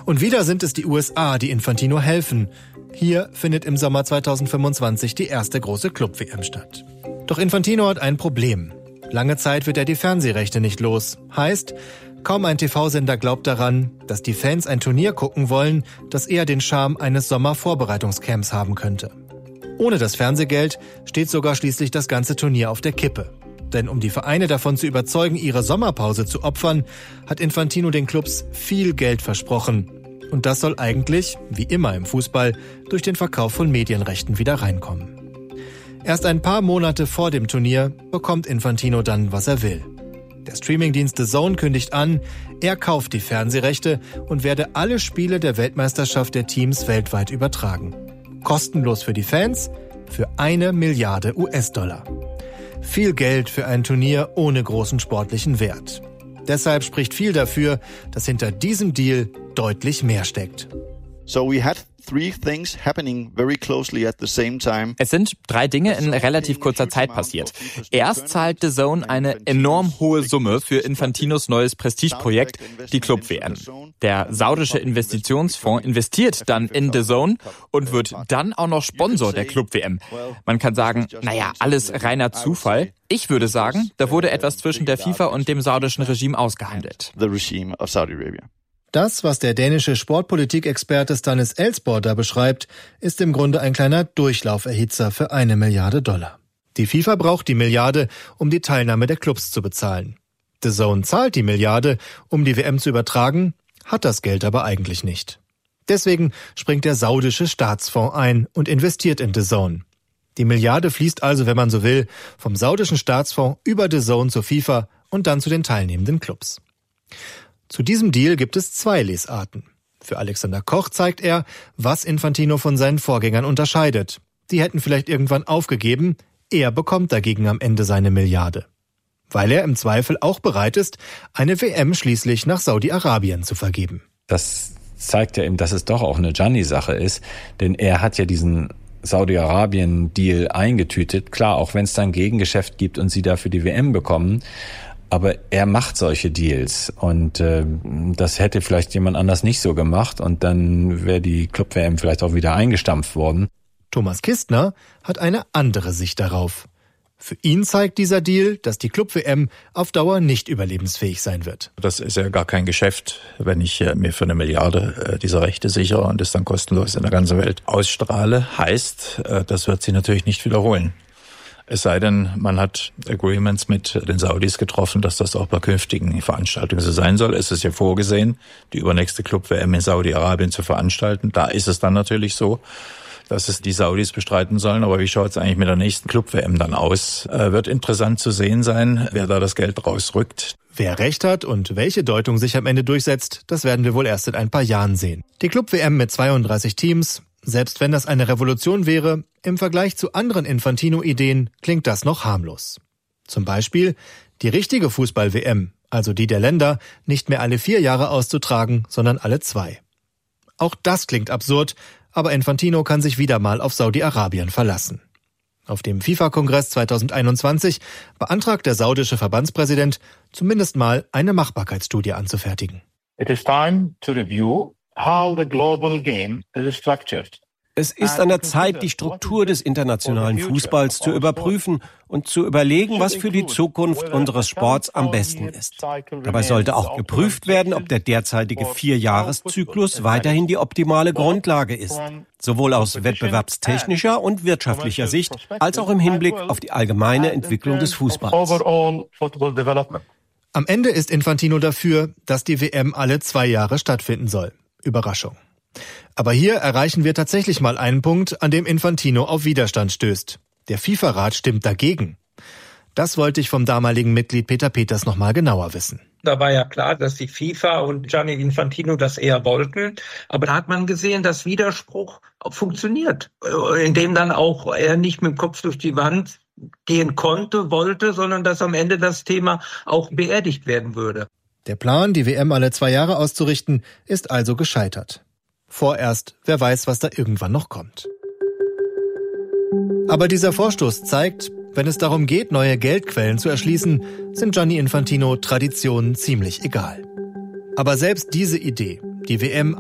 Und wieder sind es die USA, die Infantino helfen. Hier findet im Sommer 2025 die erste große Club-WM statt. Doch Infantino hat ein Problem. Lange Zeit wird er die Fernsehrechte nicht los. Heißt, kaum ein TV-Sender glaubt daran, dass die Fans ein Turnier gucken wollen, das eher den Charme eines Sommervorbereitungscamps haben könnte. Ohne das Fernsehgeld steht sogar schließlich das ganze Turnier auf der Kippe. Denn um die Vereine davon zu überzeugen, ihre Sommerpause zu opfern, hat Infantino den Clubs viel Geld versprochen. Und das soll eigentlich, wie immer im Fußball, durch den Verkauf von Medienrechten wieder reinkommen. Erst ein paar Monate vor dem Turnier bekommt Infantino dann, was er will. Der Streamingdienst DAZN kündigt an, er kauft die Fernsehrechte und werde alle Spiele der Weltmeisterschaft der Teams weltweit übertragen. Kostenlos für die Fans, für 1 Milliarde US-Dollar. Viel Geld für ein Turnier ohne großen sportlichen Wert. Deshalb spricht viel dafür, dass hinter diesem Deal deutlich mehr steckt. So we had 3 things happening very closely at the same time. Es sind 3 Dinge in relativ kurzer Zeit passiert. Erst zahlt DAZN eine enorm hohe Summe für Infantinos neues Prestigeprojekt, die Club-WM. Der saudische Investitionsfonds investiert dann in DAZN und wird dann auch noch Sponsor der Club-WM. Man kann sagen, alles reiner Zufall. Ich würde sagen, da wurde etwas zwischen der FIFA und dem saudischen Regime ausgehandelt. The regime of Saudi Arabia. Das, was der dänische Sportpolitikexperte Stanis Elsborg da beschreibt, ist im Grunde ein kleiner Durchlauferhitzer für 1 Milliarde Dollar. Die FIFA braucht die Milliarde, um die Teilnahme der Clubs zu bezahlen. DAZN zahlt die Milliarde, um die WM zu übertragen, hat das Geld aber eigentlich nicht. Deswegen springt der saudische Staatsfonds ein und investiert in DAZN. Die Milliarde fließt also, wenn man so will, vom saudischen Staatsfonds über DAZN zur FIFA und dann zu den teilnehmenden Clubs. Zu diesem Deal gibt es 2 Lesarten. Für Alexander Koch zeigt er, was Infantino von seinen Vorgängern unterscheidet. Die hätten vielleicht irgendwann aufgegeben, er bekommt dagegen am Ende seine Milliarde. Weil er im Zweifel auch bereit ist, eine WM schließlich nach Saudi-Arabien zu vergeben. Das zeigt ja eben, dass es doch auch eine Gianni-Sache ist, denn er hat ja diesen Saudi-Arabien-Deal eingetütet. Klar, auch wenn es dann Gegengeschäft gibt und sie dafür die WM bekommen, aber er macht solche Deals und das hätte vielleicht jemand anders nicht so gemacht und dann wäre die Club-WM vielleicht auch wieder eingestampft worden. Thomas Kistner hat eine andere Sicht darauf. Für ihn zeigt dieser Deal, dass die Club-WM auf Dauer nicht überlebensfähig sein wird. Das ist ja gar kein Geschäft, wenn ich mir für 1 Milliarde diese Rechte sichere und es dann kostenlos in der ganzen Welt ausstrahle. Heißt, das wird sich natürlich nicht wiederholen. Es sei denn, man hat Agreements mit den Saudis getroffen, dass das auch bei künftigen Veranstaltungen so sein soll. Es ist ja vorgesehen, die übernächste Club-WM in Saudi-Arabien zu veranstalten. Da ist es dann natürlich so, dass es die Saudis bestreiten sollen. Aber wie schaut es eigentlich mit der nächsten Club-WM dann aus? Wird interessant zu sehen sein, wer da das Geld rausrückt. Wer recht hat und welche Deutung sich am Ende durchsetzt, das werden wir wohl erst in ein paar Jahren sehen. Die Club-WM mit 32 Teams, selbst wenn das eine Revolution wäre, im Vergleich zu anderen Infantino-Ideen klingt das noch harmlos. Zum Beispiel die richtige Fußball-WM, also die der Länder, nicht mehr alle 4 Jahre auszutragen, sondern alle 2. Auch das klingt absurd, aber Infantino kann sich wieder mal auf Saudi-Arabien verlassen. Auf dem FIFA-Kongress 2021 beantragt der saudische Verbandspräsident, zumindest mal eine Machbarkeitsstudie anzufertigen. It is time to review how the global game is structured. Es ist an der Zeit, die Struktur des internationalen Fußballs zu überprüfen und zu überlegen, was für die Zukunft unseres Sports am besten ist. Dabei sollte auch geprüft werden, ob der derzeitige 4-Jahres-Zyklus weiterhin die optimale Grundlage ist, sowohl aus wettbewerbstechnischer und wirtschaftlicher Sicht, als auch im Hinblick auf die allgemeine Entwicklung des Fußballs. Am Ende ist Infantino dafür, dass die WM alle 2 Jahre stattfinden soll. Überraschung. Aber hier erreichen wir tatsächlich mal einen Punkt, an dem Infantino auf Widerstand stößt. Der FIFA-Rat stimmt dagegen. Das wollte ich vom damaligen Mitglied Peter Peters noch mal genauer wissen. Da war ja klar, dass die FIFA und Gianni Infantino das eher wollten. Aber da hat man gesehen, dass Widerspruch funktioniert. Indem dann auch er nicht mit dem Kopf durch die Wand gehen wollte, sondern dass am Ende das Thema auch beerdigt werden würde. Der Plan, die WM alle 2 Jahre auszurichten, ist also gescheitert. Vorerst, wer weiß, was da irgendwann noch kommt. Aber dieser Vorstoß zeigt, wenn es darum geht, neue Geldquellen zu erschließen, sind Gianni Infantino Traditionen ziemlich egal. Aber selbst diese Idee, die WM